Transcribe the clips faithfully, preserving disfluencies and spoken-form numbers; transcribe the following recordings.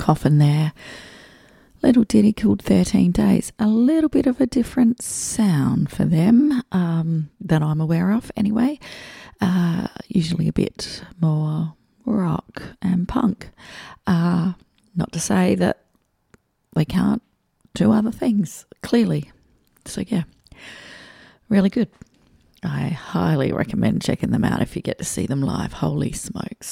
Coffin there. Little ditty called thirteen days. A little bit of a different sound for them um, than I'm aware of anyway. Uh, usually a bit more rock and punk. Uh, not to say that they can't do other things, clearly. So yeah, really good. I highly recommend checking them out if you get to see them live. Holy smokes.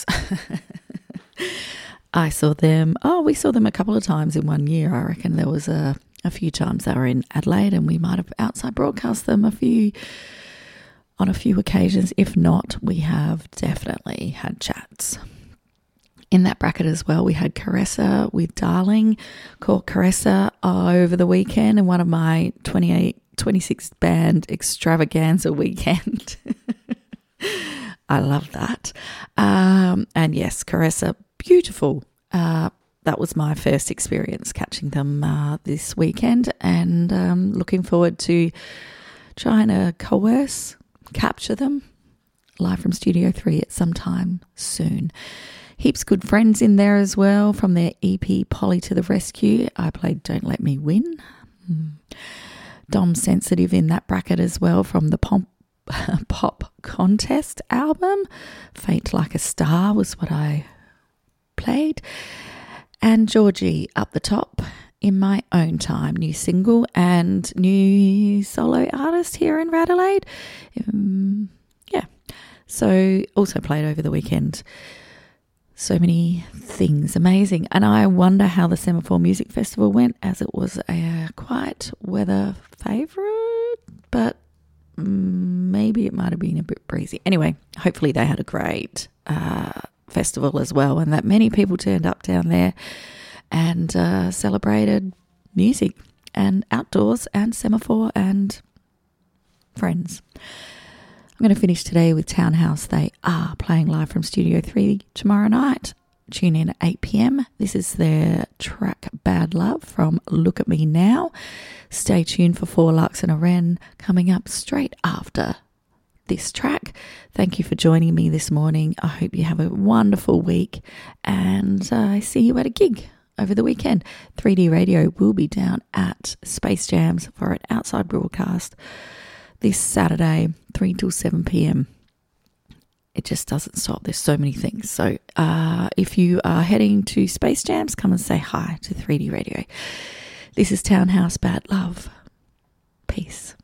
I saw them, oh, we saw them a couple of times in one year. I reckon there was a, a few times they were in Adelaide, and we might have outside broadcast them a few, on a few occasions. If not, we have definitely had chats. In that bracket as well, we had Caressa with Darling, caught Caressa over the weekend in one of my twenty-eight, twenty-six band extravaganza weekend. I love that. Um, and yes, Caressa, beautiful. Uh, that was my first experience catching them uh, this weekend, and um, looking forward to trying to coerce, capture them live from Studio three at some time soon. Heaps good friends in there as well from their E P Polly to the Rescue. I played Don't Let Me Win. Mm. Dom Sensitive in that bracket as well from the Pop, Pop Contest album. Faint Like a Star was what I played. And Georgie up the top, In My Own Time, new single and new solo artist here in Adelaide. Um, yeah, so also played over the weekend. So many things, amazing. And I wonder how the Semaphore Music Festival went, as it was a quite weather favourite, but maybe it might have been a bit breezy. Anyway, hopefully they had a great uh, festival as well, and that many people turned up down there and uh, celebrated music and outdoors and Semaphore and friends. I'm going to finish today with Townhouse. They are playing live from Studio three tomorrow night. Tune in at eight p.m. This is their track Bad Love from Look at Me Now. Stay tuned for Four Lux and a Wren coming up straight after this track. Thank you for joining me this morning. I hope you have a wonderful week, and uh, I see you at a gig over the weekend. three D Radio will be down at Space Jams for an outside broadcast this Saturday, three till seven p.m. It just doesn't stop. There's so many things. So uh, if you are heading to Space Jams, come and say hi to three D Radio. This is Townhouse Bad Love. Peace.